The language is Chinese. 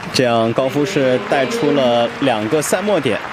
这样高夫是带出了2个赛末点。